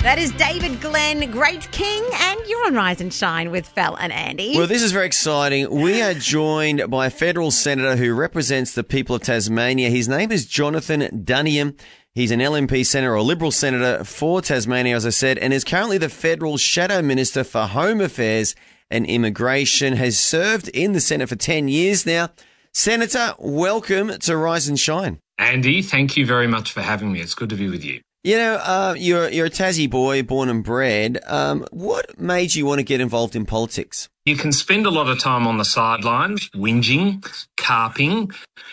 That is David Glenn, Great King, and you're on Rise and Shine with Fel and Andy. Well, this is very exciting. We are joined by a federal senator who represents the people of Tasmania. His name is Jonathan Duniam. He's an LNP senator or Liberal senator for Tasmania, as I said, and is currently the federal shadow minister for Home Affairs and Immigration, has served in the Senate for 10 years now. Senator, welcome to Rise and Shine. Andy, thank you very much for having me. It's good to be with you. You know, you're a Tassie boy, born and bred. What made you want to get involved in politics? You can spend a lot of time on the sidelines, whinging, carping,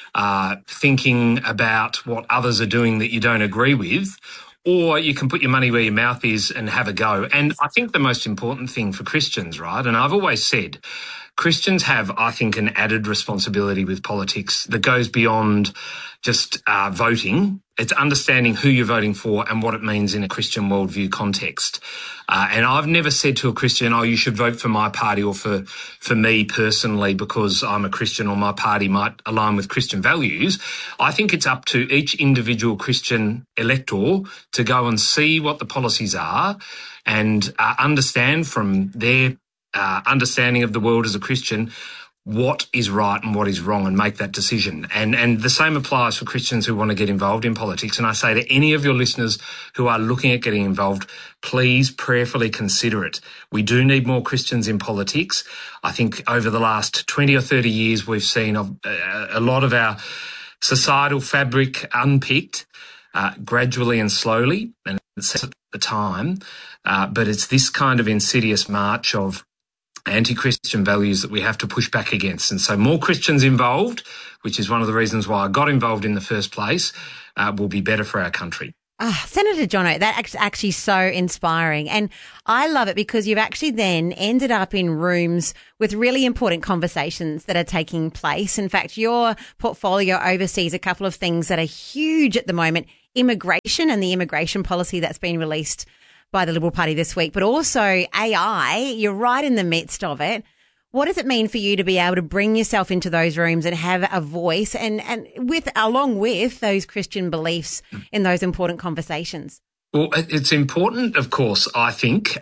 thinking about what others are doing that you don't agree with, or you can put your money where your mouth is and have a go. And I think the most important thing for Christians, right, and I've always said, Christians have, I think, an added responsibility with politics that goes beyond just voting. It's understanding who you're voting for and what it means in a Christian worldview context. And I've never said to a Christian, oh, you should vote for my party or for me personally because I'm a Christian or my party might align with Christian values. I think it's up to each individual Christian elector to go and see what the policies are and understand from their understanding of the world as a Christian what is right and what is wrong and make that decision. And the same applies for Christians who want to get involved in politics. And I say to any of your listeners who are looking at getting involved, please prayerfully consider it. We do need more Christians in politics. I think over the last 20 or 30 years, we've seen a lot of our societal fabric unpicked gradually and slowly, and it's at the time. But it's this kind of insidious march of anti-Christian values that we have to push back against. And so more Christians involved, which is one of the reasons why I got involved in the first place, will be better for our country. Senator Jono, that's actually so inspiring. And I love it because you've actually then ended up in rooms with really important conversations that are taking place. In fact, your portfolio oversees a couple of things that are huge at the moment, immigration and the immigration policy that's been released by the Liberal Party this week, but also AI. You're right in the midst of it. What does it mean for you to be able to bring yourself into those rooms and have a voice and along with those Christian beliefs in those important conversations? Well, it's important, of course, I think,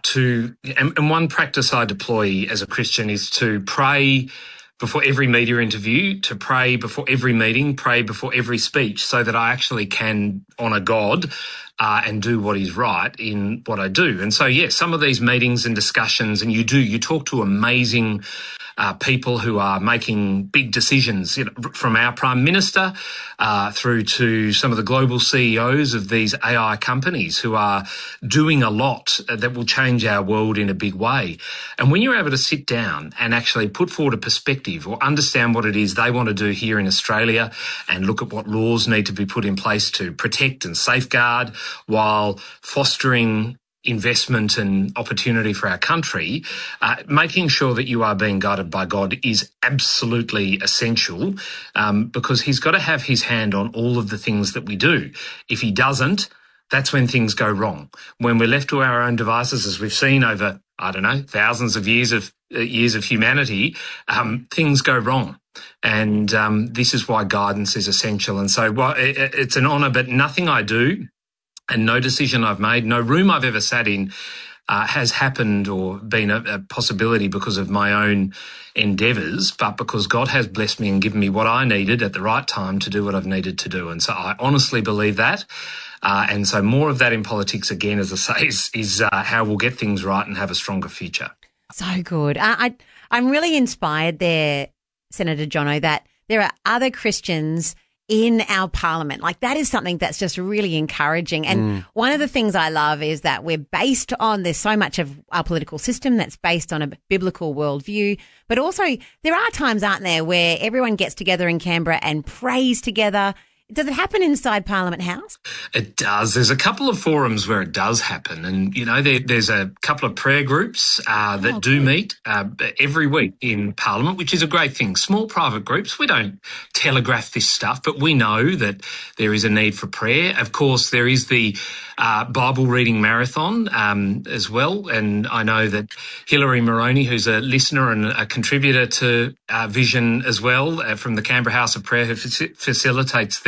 and one practice I deploy as a Christian is to pray before every media interview, to pray before every meeting, pray before every speech, so that I actually can honour God and do what is right in what I do. And so, yes, some of these meetings and discussions, and you talk to amazing people who are making big decisions, from our Prime Minister through to some of the global CEOs of these AI companies who are doing a lot that will change our world in a big way. And when you're able to sit down and actually put forward a perspective or understand what it is they want to do here in Australia and look at what laws need to be put in place to protect and safeguard while fostering investment and opportunity for our country, making sure that you are being guided by God is absolutely essential, because he's got to have his hand on all of the things that we do. If he doesn't, that's when things go wrong. When we're left to our own devices, as we've seen over, thousands of years of humanity, things go wrong. And this is why guidance is essential. And so it's an honour, but nothing I do and no decision I've made, no room I've ever sat in has happened or been a possibility because of my own endeavours, but because God has blessed me and given me what I needed at the right time to do what I've needed to do. And so I honestly believe that. And so more of that in politics, again, as I say, is how we'll get things right and have a stronger future. So good. I'm really inspired there, Senator Jono, that there are other Christians in our parliament. Like, that is something that's just really encouraging. And one of the things I love is that there's so much of our political system that's based on a biblical worldview, but also there are times, aren't there, where everyone gets together in Canberra and prays together. Does it happen inside Parliament House? It does. There's a couple of forums where it does happen. And, there's a couple of prayer groups that do meet every week in Parliament, which is a great thing. Small private groups. We don't telegraph this stuff, but we know that there is a need for prayer. Of course, there is the Bible reading marathon as well. And I know that Hilary Moroney, who's a listener and a contributor to Vision as well, from the Canberra House of Prayer, who facilitates the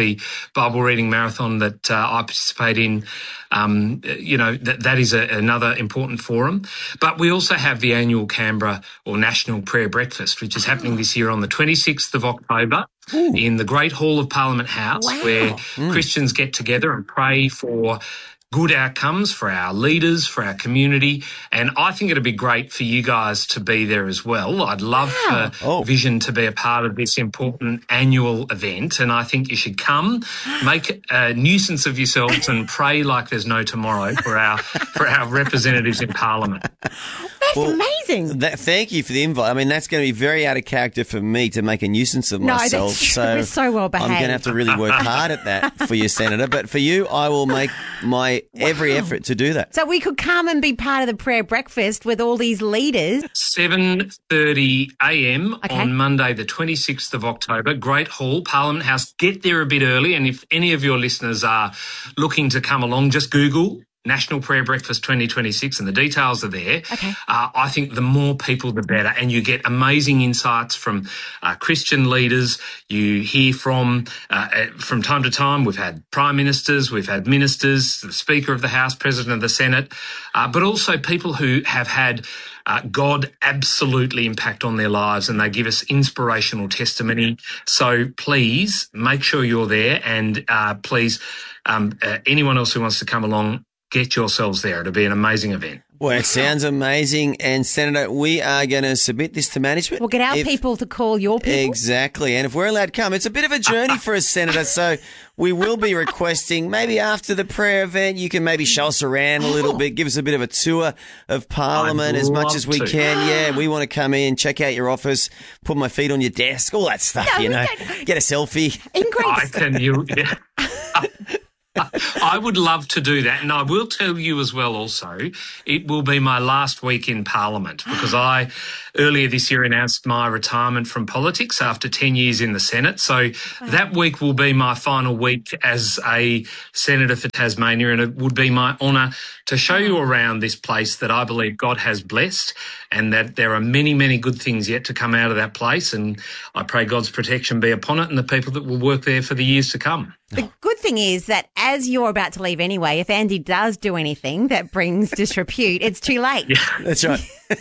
weekly Bible reading marathon that I participate in. That is another important forum. But we also have the annual Canberra or National Prayer Breakfast, which is happening this year on the 26th of October in the Great Hall of Parliament House, where Christians get together and pray for good outcomes for our leaders, for our community. And I think it'd be great for you guys to be there as well. I'd love for Vision to be a part of this important annual event. And I think you should come, make a nuisance of yourselves and pray like there's no tomorrow for our representatives in Parliament. That's amazing. Thank you for the invite. I mean, that's going to be very out of character for me to make a nuisance of myself. We're so well behaved. I'm going to have to really work hard at that for you, Senator. But for you, I will make my every effort to do that. So we could come and be part of the prayer breakfast with all these leaders. 7:30 a.m. on Monday, the 26th of October, Great Hall, Parliament House. Get there a bit early. And if any of your listeners are looking to come along, just Google National Prayer Breakfast 2026 and the details are there. I think the more people, the better. And you get amazing insights from Christian leaders. You hear from time to time, we've had prime ministers, we've had ministers, the Speaker of the House, President of the Senate, but also people who have had God absolutely impact on their lives, and they give us inspirational testimony. So please make sure you're there, and please, anyone else who wants to come along, get yourselves there. It'll be an amazing event. Well, it sounds amazing. And, Senator, we are going to submit this to management. We'll get our people to call your people. Exactly. And if we're allowed to come, it's a bit of a journey for us, Senator. So we will be requesting maybe after the prayer event, you can maybe show us around a little bit, give us a bit of a tour of Parliament as much as we can. Yeah, we want to come in, check out your office, put my feet on your desk, all that stuff, get a selfie. I would love to do that. And I will tell you as well also, it will be my last week in Parliament because I earlier this year announced my retirement from politics after 10 years in the Senate. So that week will be my final week as a Senator for Tasmania, and it would be my honour to show you around this place that I believe God has blessed, and that there are many, many good things yet to come out of that place. And I pray God's protection be upon it and the people that will work there for the years to come. The good thing is that as you're about to leave anyway, if Andy does do anything that brings disrepute, it's too late. Yeah. That's right.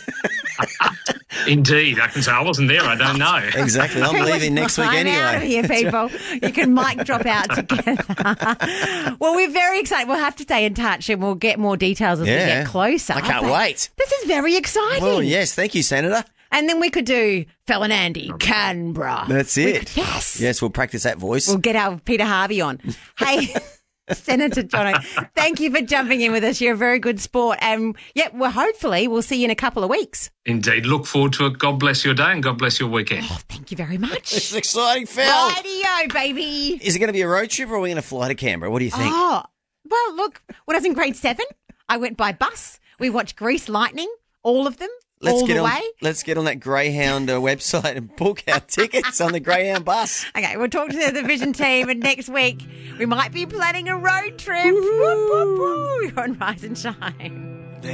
Indeed. I can say I wasn't there. I don't know. Exactly. I'm leaving next week anyway. Out of here, people. You can mic drop out together. Well, we're very excited. We'll have to stay in touch and we'll get more details as we get closer. I can't wait. This is very exciting. Well, yes. Thank you, Senator. And then we could do Phil and Andy, Canberra. That's it. Yes. Yes, we'll practice that voice. We'll get our Peter Harvey on. Hey, Senator Jono, thank you for jumping in with us. You're a very good sport. And hopefully we'll see you in a couple of weeks. Indeed. Look forward to it. God bless your day and God bless your weekend. Oh, thank you very much. This is exciting, Phil. Radio, baby. Is it going to be a road trip or are we going to fly to Canberra? What do you think? Oh, well, look, when I was in grade 7, I went by bus. We watched Grease Lightning, all of them. Let's get on that Greyhound website and book our tickets on the Greyhound bus. Okay, we'll talk to the Vision team, and next week we might be planning a road trip. Woo, woo, woo. You're on Rise and Shine.